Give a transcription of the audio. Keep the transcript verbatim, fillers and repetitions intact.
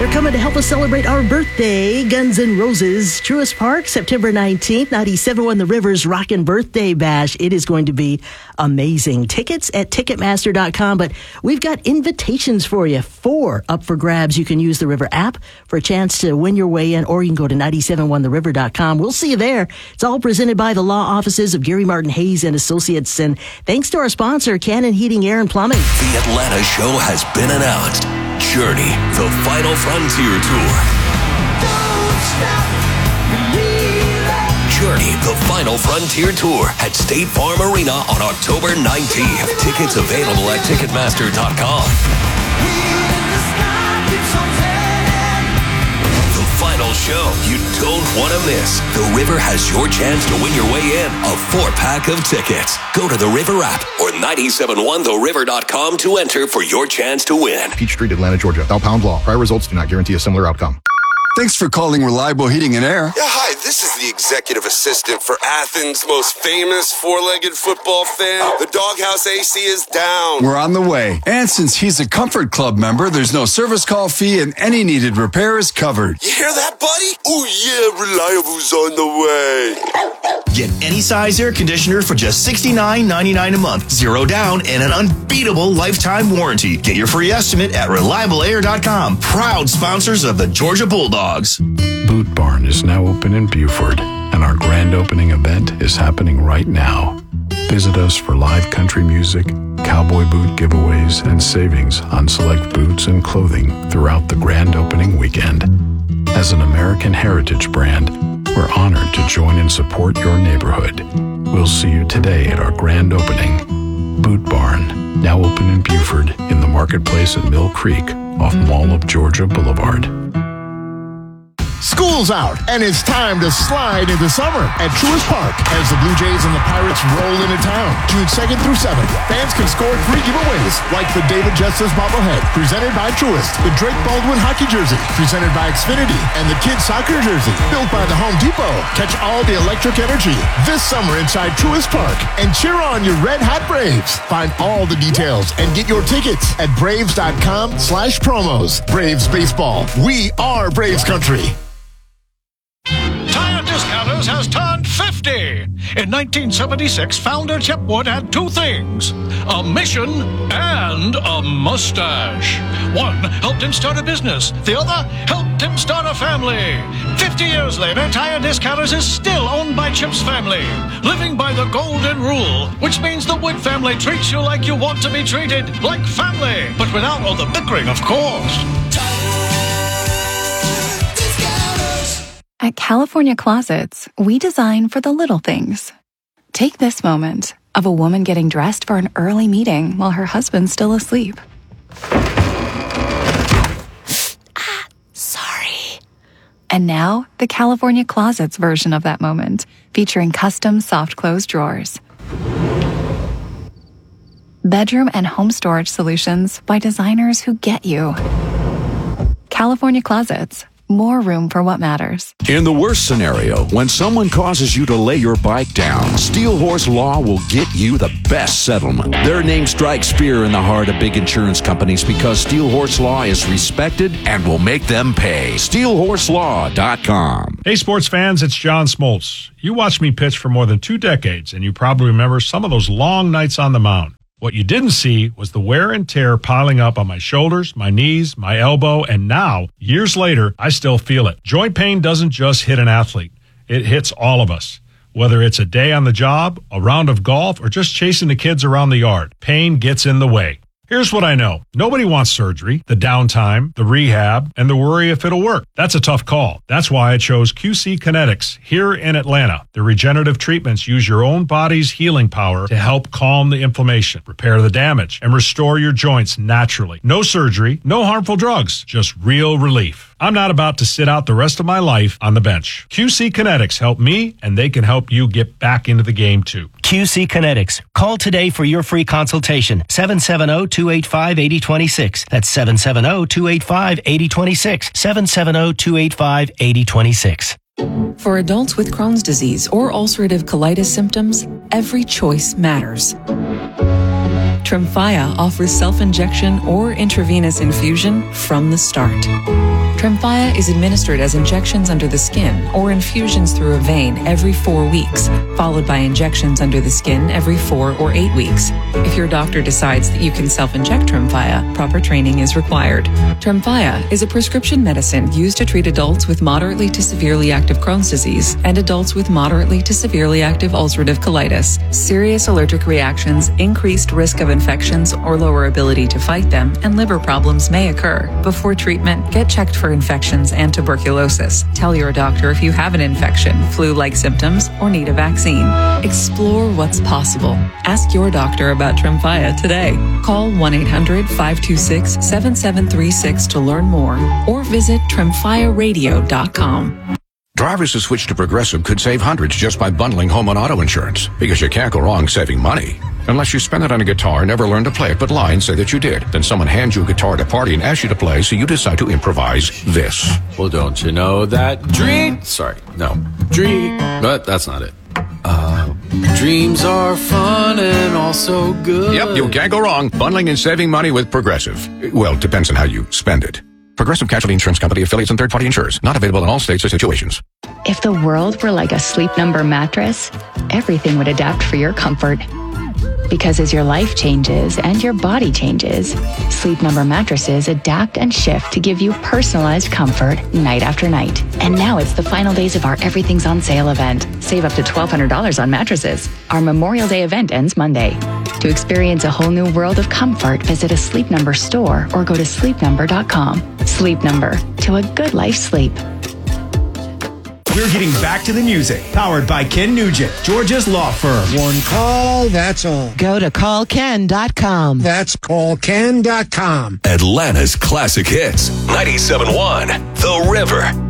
They're coming to help us celebrate our birthday. Guns N' Roses, Truist Park, September nineteenth, ninety-seven point one The River's Rockin' Birthday Bash. It is going to be amazing. Tickets at Ticketmaster dot com, but we've got invitations for you. Four up for grabs. You can use the River app for a chance to win your way in, or you can go to ninety-seven point one the river dot com. We'll see you there. It's all presented by the law offices of Gary Martin Hayes and Associates, and thanks to our sponsor, Cannon Heating, Air and Plumbing. The Atlanta show has been announced. Journey, the Final Frontier Tour. Don't stop, believe it. Journey, the Final Frontier Tour at State Farm Arena on October nineteenth. Tickets available at Ticketmaster dot com. The final show you don't want to miss. The River has your chance to win your way in. A four-pack of tickets. Go to the River app or ninety-seven point one the river dot com to enter for your chance to win. Peachtree, Atlanta, Georgia. Thou pound law. Prior results do not guarantee a similar outcome. Thanks for calling Reliable Heating and Air. Yeah, hi, this is the executive assistant for Athens' most famous four-legged football fan. The Doghouse A C is down. We're on the way. And since he's a Comfort Club member, there's no service call fee and any needed repair is covered. You hear that, buddy? Oh, yeah, Reliable's on the way. Get any size air conditioner for just sixty-nine ninety-nine a month. Zero down and an unbeatable lifetime warranty. Get your free estimate at reliable air dot com. Proud sponsors of the Georgia Bulldogs. Boot Barn is now open in Buford, and our grand opening event is happening right now. Visit us for live country music, cowboy boot giveaways, and savings on select boots and clothing throughout the grand opening weekend. As an American heritage brand, we're honored to join and support your neighborhood. We'll see you today at our grand opening. Boot Barn, now open in Buford in the marketplace at Mill Creek off Mall of Georgia Boulevard. School's out, and it's time to slide into summer at Truist Park as the Blue Jays and the Pirates roll into town. June second through seventh, fans can score three giveaways, like the David Justice bobblehead, presented by Truist, the Drake Baldwin hockey jersey, presented by Xfinity, and the kids soccer jersey, built by the Home Depot. Catch all the electric energy this summer inside Truist Park, and cheer on your Red Hot Braves. Find all the details and get your tickets at braves dot com slash promos. Braves baseball. We are Braves country. Tire Discounters has turned fifty. In nineteen seventy-six, founder Chip Wood had two things, a mission and a mustache. One helped him start a business. The other helped him start a family. fifty years later, Tire Discounters is still owned by Chip's family, living by the golden rule, which means the Wood family treats you like you want to be treated, like family, but without all the bickering, of course. At California Closets, we design for the little things. Take this moment of a woman getting dressed for an early meeting while her husband's still asleep. Ah, sorry. And now, the California Closets version of that moment, featuring custom soft close drawers. Bedroom and home storage solutions by designers who get you. California Closets. More room for what matters. In the worst scenario, when someone causes you to lay your bike down, Steel Horse Law will get you the best settlement. Their name strikes fear in the heart of big insurance companies because Steel Horse Law is respected and will make them pay. steel horse law dot com. Hey, sports fans, it's John Smoltz. You watched me pitch for more than two decades, and you probably remember some of those long nights on the mound. What you didn't see was the wear and tear piling up on my shoulders, my knees, my elbow, and now, years later, I still feel it. Joint pain doesn't just hit an athlete. It hits all of us. Whether it's a day on the job, a round of golf, or just chasing the kids around the yard, pain gets in the way. Here's what I know. Nobody wants surgery, the downtime, the rehab, and the worry if it'll work. That's a tough call. That's why I chose Q C Kinetics here in Atlanta. The regenerative treatments use your own body's healing power to help calm the inflammation, repair the damage, and restore your joints naturally. No surgery, no harmful drugs, just real relief. I'm not about to sit out the rest of my life on the bench. Q C Kinetics help me, and they can help you get back into the game too. Q C Kinetics. Call today for your free consultation. seven seven zero, two eight five, eight zero two six. That's seven seven zero, two eight five, eight zero two six. seven seven zero, two eight five, eight zero two six. For adults with Crohn's disease or ulcerative colitis symptoms, every choice matters. Tremfya offers self-injection or intravenous infusion from the start. Tremfya is administered as injections under the skin or infusions through a vein every four weeks, followed by injections under the skin every four or eight weeks. If your doctor decides that you can self-inject Tremfya, proper training is required. Tremfya is a prescription medicine used to treat adults with moderately to severely active Crohn's disease and adults with moderately to severely active ulcerative colitis. Serious allergic reactions, increased risk of infections or lower ability to fight them, and liver problems may occur. Before treatment, get checked for infections and tuberculosis. Tell your doctor if you have an infection, flu-like symptoms, or need a vaccine. Explore what's possible. Ask your doctor about Tremfya today. Call one eight hundred five two six seven seven three six to learn more or visit tremfya radio dot com. Drivers who switch to Progressive could save hundreds just by bundling home and auto insurance, because you can't go wrong saving money. Unless you spend it on a guitar, never learn to play it, but lie and say that you did. Then someone hands you a guitar at a party and asks you to play, so you decide to improvise this. Well, don't you know that dream... Sorry, no. Dream... But that's not it. Uh, dreams are fun and also good. Yep, you can't go wrong. Bundling and saving money with Progressive. Well, it depends on how you spend it. Progressive Casualty Insurance Company, affiliates, and third-party insurers. Not available in all states or situations. If the world were like a Sleep Number mattress, everything would adapt for your comfort. Because as your life changes and your body changes, Sleep Number mattresses adapt and shift to give you personalized comfort night after night. And now it's the final days of our Everything's on Sale event. Save up to twelve hundred dollars on mattresses. Our Memorial Day event ends Monday. To experience a whole new world of comfort, visit a Sleep Number store or go to sleep number dot com. Sleep Number, to a good life sleep. We're getting back to the music. Powered by Ken Nugent, Georgia's law firm. One call, that's all. Go to call ken dot com. That's call ken dot com. Atlanta's classic hits. ninety-seven point one The River.